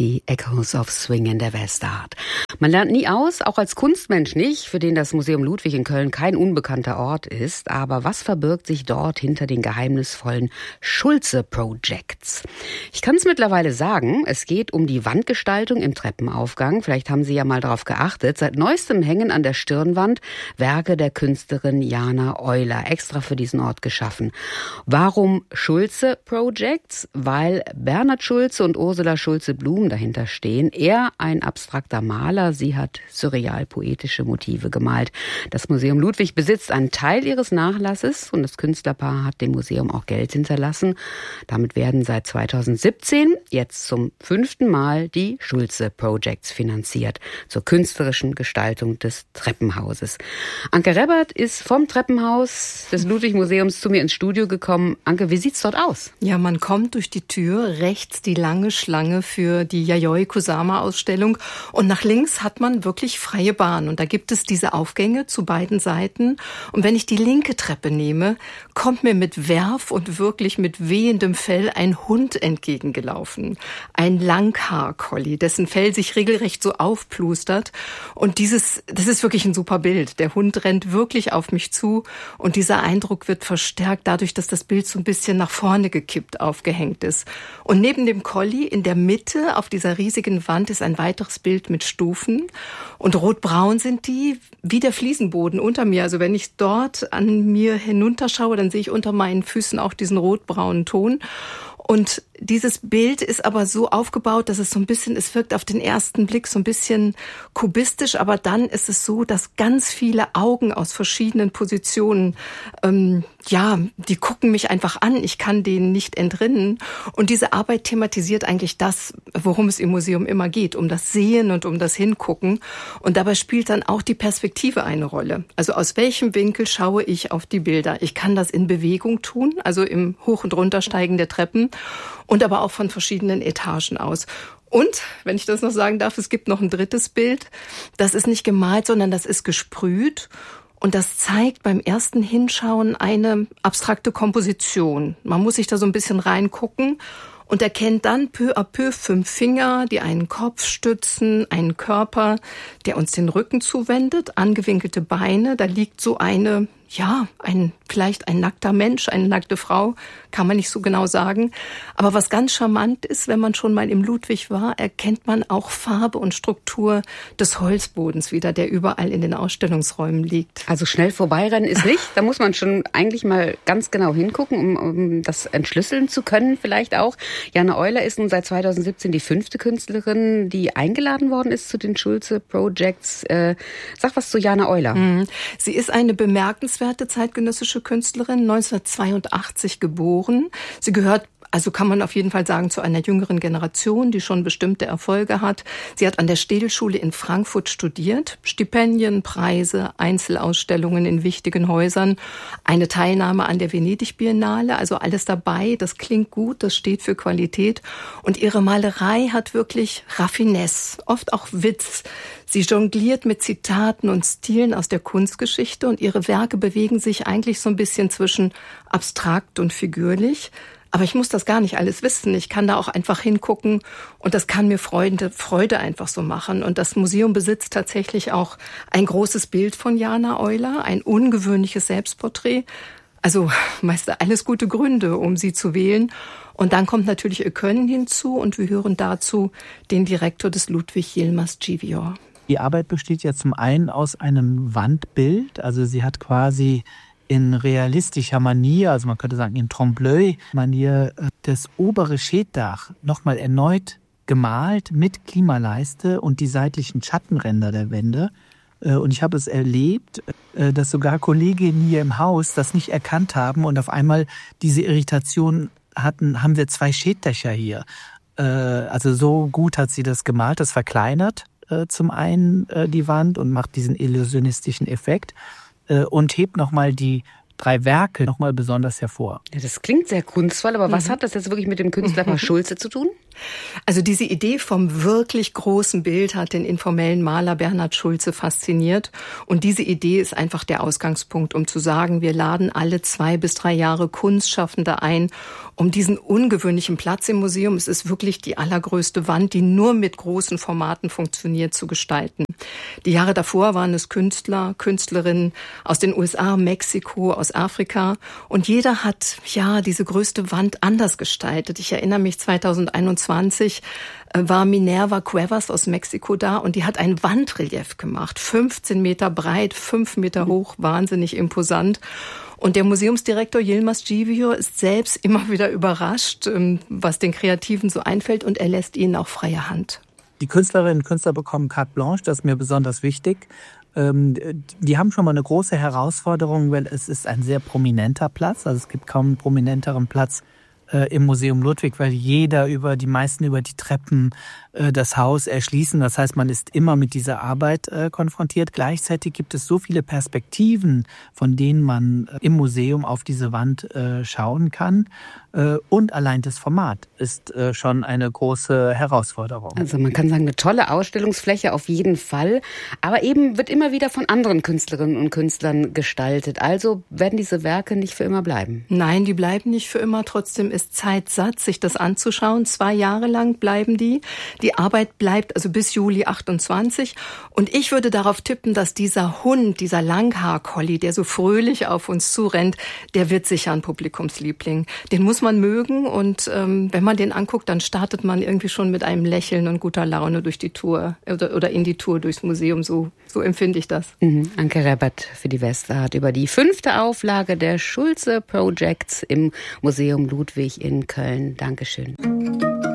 die Echoes of Swing in der Westart. Man lernt nie aus, auch als Kunstmensch nicht, für den das Museum Ludwig in Köln kein unbekannter Ort ist. Aber was verbirgt sich dort hinter den geheimnisvollen Schulze Projects? Ich kann es mittlerweile sagen, es geht um die Wandgestaltung im Treppenaufgang. Vielleicht haben Sie ja mal darauf geachtet. Seit neuestem hängen an der Stirnwand Werke der Künstlerin Jana Euler, extra für diesen Ort geschaffen. Warum Schulze Projects? Weil Bernhard Schulze und Ursula Schulze-Blum dahinter stehen. Er ein abstrakter Maler, sie hat surreal-poetische Motive gemalt. Das Museum Ludwig besitzt einen Teil ihres Nachlasses und das Künstlerpaar hat dem Museum auch Geld hinterlassen. Damit werden seit 2017 jetzt zum 5. Mal die Schulze Projects finanziert zur künstlerischen Gestaltung des Treppenhauses. Anke Rebbert ist vom Treppenhaus des Ludwig-Museums zu mir ins Studio gekommen. Anke, wie sieht's dort aus? Ja, man kommt durch die Tür, rechts die lange Schlange für die Yayoi Kusama-Ausstellung und nach links hat man wirklich freie Bahn und da gibt es diese Aufgänge zu beiden Seiten und wenn ich die linke Treppe nehme, kommt mir mit Werf und wirklich mit wehendem Fell ein Hund entgegengelaufen. Ein Langhaar-Collie, dessen Fell sich regelrecht so aufplustert und das ist wirklich ein super Bild. Der Hund rennt wirklich auf mich zu und dieser Eindruck wird verstärkt dadurch, dass das Bild so ein bisschen nach vorne gekippt aufgehängt ist. Und neben dem Collie in der Mitte auf dieser riesigen Wand ist ein weiteres Bild mit Stufen. Und rotbraun sind die wie der Fliesenboden unter mir. Also wenn ich dort an mir hinunterschaue, dann sehe ich unter meinen Füßen auch diesen rotbraunen Ton. Und dieses Bild ist aber so aufgebaut, dass es wirkt auf den ersten Blick so ein bisschen kubistisch, aber dann ist es so, dass ganz viele Augen aus verschiedenen Positionen, die gucken mich einfach an, ich kann denen nicht entrinnen. Und diese Arbeit thematisiert eigentlich das, worum es im Museum immer geht, um das Sehen und um das Hingucken. Und dabei spielt dann auch die Perspektive eine Rolle. Also aus welchem Winkel schaue ich auf die Bilder? Ich kann das in Bewegung tun, also im Hoch- und Runtersteigen der Treppen und aber auch von verschiedenen Etagen aus. Und, wenn ich das noch sagen darf, es gibt noch ein drittes Bild. Das ist nicht gemalt, sondern das ist gesprüht. Und das zeigt beim ersten Hinschauen eine abstrakte Komposition. Man muss sich da so ein bisschen reingucken und erkennt dann peu à peu 5 Finger, die einen Kopf stützen, einen Körper, der uns den Rücken zuwendet, angewinkelte Beine. Da liegt so vielleicht ein nackter Mensch, eine nackte Frau, kann man nicht so genau sagen. Aber was ganz charmant ist, wenn man schon mal im Ludwig war, erkennt man auch Farbe und Struktur des Holzbodens wieder, der überall in den Ausstellungsräumen liegt. Also schnell vorbeirennen ist nicht. Da muss man schon eigentlich mal ganz genau hingucken, um das entschlüsseln zu können vielleicht auch. Jana Euler ist nun seit 2017 die 5. Künstlerin, die eingeladen worden ist zu den Schulze Projects. Sag was zu Jana Euler. Sie ist eine bemerkenswerte zeitgenössische Künstlerin, 1982 geboren. Sie gehört, also kann man auf jeden Fall sagen, zu einer jüngeren Generation, die schon bestimmte Erfolge hat. Sie hat an der Städelschule in Frankfurt studiert, Stipendien, Preise, Einzelausstellungen in wichtigen Häusern, eine Teilnahme an der Venedig-Biennale, also alles dabei. Das klingt gut, das steht für Qualität. Und ihre Malerei hat wirklich Raffinesse, oft auch Witz. Sie jongliert mit Zitaten und Stilen aus der Kunstgeschichte und ihre Werke bewegen sich eigentlich so ein bisschen zwischen abstrakt und figürlich. Aber ich muss das gar nicht alles wissen. Ich kann da auch einfach hingucken und das kann mir Freude einfach so machen. Und das Museum besitzt tatsächlich auch ein großes Bild von Jana Euler, ein ungewöhnliches Selbstporträt. Also meist alles gute Gründe, um sie zu wählen. Und dann kommt natürlich Ihr Können hinzu und wir hören dazu den Direktor des Ludwig, Yilmaz Civior. Die Arbeit besteht ja zum einen aus einem Wandbild, also sie hat quasi in realistischer Manier, also man könnte sagen in Trompe-l'œil-Manier, das obere Schäddach nochmal erneut gemalt mit Klimaleiste und die seitlichen Schattenränder der Wände. Und ich habe es erlebt, dass sogar Kolleginnen hier im Haus das nicht erkannt haben und auf einmal diese Irritation haben wir 2 Schäddächer hier. Also so gut hat sie das gemalt, das verkleinert zum einen die Wand und macht diesen illusionistischen Effekt und hebt nochmal die 3 Werke nochmal besonders hervor. Ja, das klingt sehr kunstvoll, aber was hat das jetzt wirklich mit dem Künstlerpaar Schulze zu tun? Also diese Idee vom wirklich großen Bild hat den informellen Maler Bernhard Schulze fasziniert. Und diese Idee ist einfach der Ausgangspunkt, um zu sagen, wir laden alle 2 bis 3 Jahre Kunstschaffende ein, um diesen ungewöhnlichen Platz im Museum, es ist wirklich die allergrößte Wand, die nur mit großen Formaten funktioniert, zu gestalten. Die Jahre davor waren es Künstler, Künstlerinnen aus den USA, Mexiko, aus Afrika. Und jeder hat diese größte Wand anders gestaltet. Ich erinnere mich, 2021 war Minerva Cuevas aus Mexiko da und die hat ein Wandrelief gemacht. 15 Meter breit, 5 Meter hoch, wahnsinnig imposant. Und der Museumsdirektor Yilmaz Givio ist selbst immer wieder überrascht, was den Kreativen so einfällt, und er lässt ihnen auch freie Hand. Die Künstlerinnen und Künstler bekommen carte blanche, das ist mir besonders wichtig. Die haben schon mal eine große Herausforderung, weil es ist ein sehr prominenter Platz. Also es gibt kaum einen prominenteren Platz im Museum Ludwig, weil die meisten über die Treppen das Haus erschließen. Das heißt, man ist immer mit dieser Arbeit konfrontiert. Gleichzeitig gibt es so viele Perspektiven, von denen man im Museum auf diese Wand schauen kann. Und allein das Format ist schon eine große Herausforderung. Also man kann sagen, eine tolle Ausstellungsfläche auf jeden Fall. Aber eben wird immer wieder von anderen Künstlerinnen und Künstlern gestaltet. Also werden diese Werke nicht für immer bleiben? Nein, die bleiben nicht für immer. Trotzdem ist Zeit satt, sich das anzuschauen. 2 Jahre lang bleiben die. Die Arbeit bleibt also bis Juli 28. Und ich würde darauf tippen, dass dieser Hund, dieser Langhaar-Collie, der so fröhlich auf uns zurennt, der wird sicher ein Publikumsliebling. Den muss man mögen, und wenn man den anguckt, dann startet man irgendwie schon mit einem Lächeln und guter Laune durch die Tour oder in die Tour durchs Museum. So empfinde ich das. Anke Reppert für die Westart über die 5. Auflage der Schulze Projects im Museum Ludwig in Köln. Dankeschön.